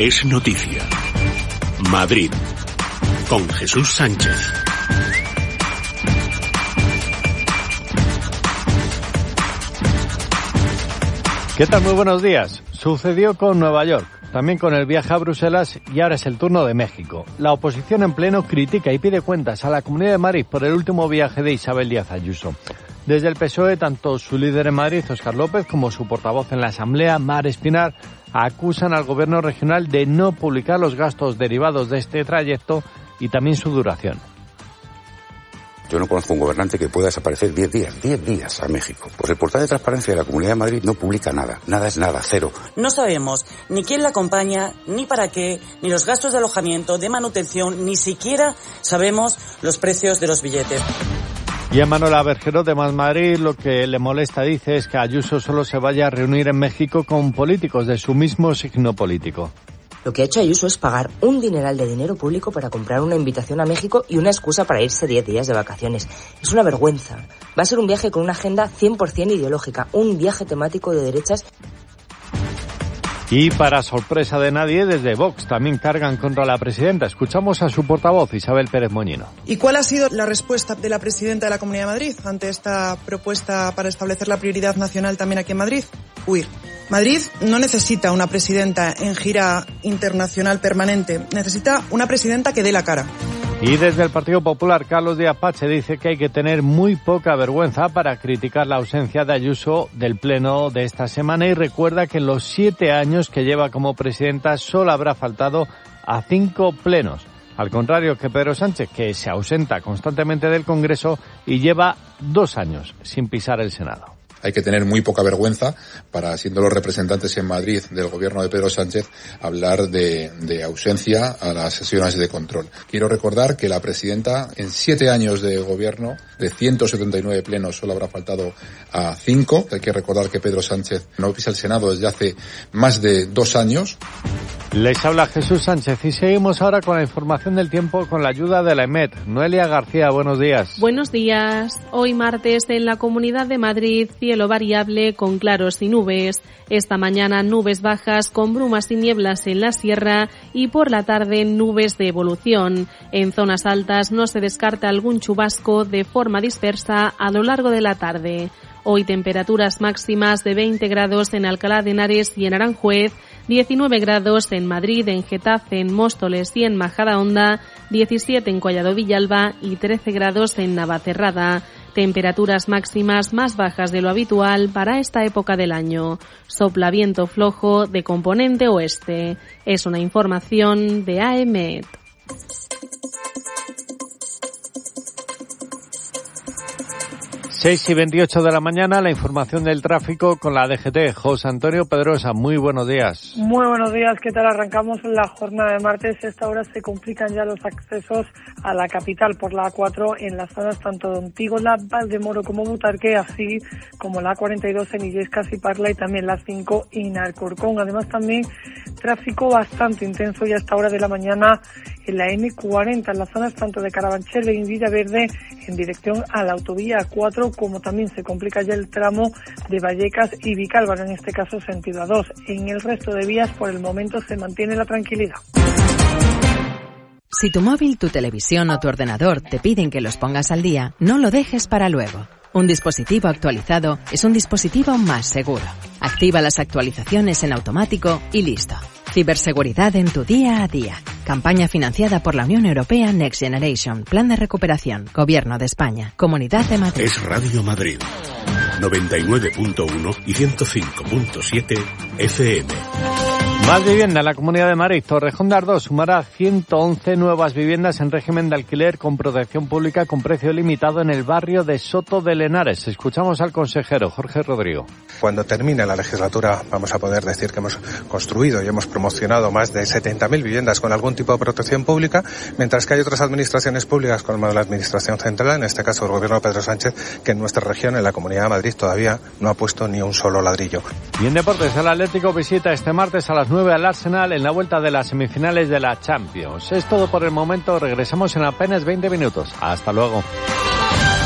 es noticia. Madrid, con Jesús Sánchez. ¿Qué tal? Muy buenos días. Sucedió con Nueva York, también con el viaje a Bruselas y ahora es el turno de México. La oposición en pleno critica y pide cuentas a la Comunidad de Madrid por el último viaje de Isabel Díaz Ayuso. Desde el PSOE, tanto su líder en Madrid, Óscar López, como su portavoz en la Asamblea, Mar Espinar, acusan al gobierno regional de no publicar los gastos derivados de este trayecto y también su duración. Yo no conozco un gobernante que pueda desaparecer 10 días a México. Pues el portal de transparencia de la Comunidad de Madrid no publica nada. Nada es nada, cero. No sabemos ni quién la acompaña, ni para qué, ni los gastos de alojamiento, de manutención, ni siquiera sabemos los precios de los billetes. Y a Manuela Berjero de Más Madrid lo que le molesta, dice, es que Ayuso solo se vaya a reunir en México con políticos de su mismo signo político. Lo que ha hecho Ayuso es pagar un dineral de dinero público para comprar una invitación a México y una excusa para irse 10 días de vacaciones. Es una vergüenza. Va a ser un viaje con una agenda 100% ideológica, un viaje temático de derechas. Y para sorpresa de nadie, desde Vox también cargan contra la presidenta. Escuchamos a su portavoz, Isabel Pérez Moñino. ¿Y cuál ha sido la respuesta de la presidenta de la Comunidad de Madrid ante esta propuesta para establecer la prioridad nacional también aquí en Madrid? Huir. Madrid no necesita una presidenta en gira internacional permanente, necesita una presidenta que dé la cara. Y desde el Partido Popular, Carlos Díaz Pache dice que hay que tener muy poca vergüenza para criticar la ausencia de Ayuso del pleno de esta semana y recuerda que en los 7 años que lleva como presidenta solo habrá faltado a 5 plenos. Al contrario que Pedro Sánchez, que se ausenta constantemente del Congreso y lleva 2 años sin pisar el Senado. Hay que tener muy poca vergüenza para, siendo los representantes en Madrid del gobierno de Pedro Sánchez, hablar de ausencia a las sesiones de control. Quiero recordar que la presidenta, en 7 años de gobierno, de 179 plenos, solo habrá faltado a 5. Hay que recordar que Pedro Sánchez no pisa el Senado desde hace más de 2 años. Les habla Jesús Sánchez y seguimos ahora con la información del tiempo con la ayuda de la EMET. Noelia García, buenos días. Buenos días. Hoy martes en la Comunidad de Madrid, cielo variable con claros y nubes. Esta mañana nubes bajas con brumas y nieblas en la sierra y por la tarde nubes de evolución. En zonas altas no se descarta algún chubasco de forma dispersa a lo largo de la tarde. Hoy temperaturas máximas de 20 grados en Alcalá de Henares y en Aranjuez, 19 grados en Madrid, en Getafe, en Móstoles y en Majadahonda, 17 en Collado Villalba y 13 grados en Navacerrada. Temperaturas máximas más bajas de lo habitual para esta época del año. Sopla viento flojo de componente oeste. Es una información de AEMET. 6:28 de la mañana, la información del tráfico con la DGT. José Antonio Pedrosa, muy buenos días. Muy buenos días, ¿qué tal? Arrancamos la jornada de martes. A esta hora se complican ya los accesos a la capital por la A4 en las zonas tanto de Ontígola, Valdemoro como Butarque, así como la A42 en Illescas y Parla y también la 5 en Alcorcón. Además también tráfico bastante intenso ya a esta hora de la mañana en la M40, en las zonas tanto de Carabanchel y Villaverde en dirección a la autovía A4, como también se complica ya el tramo de Vallecas y Vicálvaro, en este caso sentido A2. En el resto de vías por el momento se mantiene la tranquilidad. Si tu móvil, tu televisión o tu ordenador te piden que los pongas al día, no lo dejes para luego. Un dispositivo actualizado es un dispositivo más seguro. Activa las actualizaciones en automático y listo. Ciberseguridad en tu día a día. Campaña financiada por la Unión Europea Next Generation. Plan de recuperación. Gobierno de España. Comunidad de Madrid. Es Radio Madrid. 99.1 y 105.7 FM. Más vivienda en la Comunidad de Madrid. Torrejón de Ardoz sumará 111 nuevas viviendas en régimen de alquiler con protección pública con precio limitado en el barrio de Soto de Lenares. Escuchamos al consejero Jorge Rodrigo. Cuando termine la legislatura vamos a poder decir que hemos construido y hemos promocionado más de 70.000 viviendas con algún tipo de protección pública, mientras que hay otras administraciones públicas como la Administración Central, en este caso el Gobierno de Pedro Sánchez, que en nuestra región, en la Comunidad de Madrid, todavía no ha puesto ni un solo ladrillo. Y en deportes, el Atlético visita este martes a las 9 al Arsenal en la vuelta de las semifinales de la Champions. Es todo por el momento, regresamos en apenas 20 minutos. Hasta luego.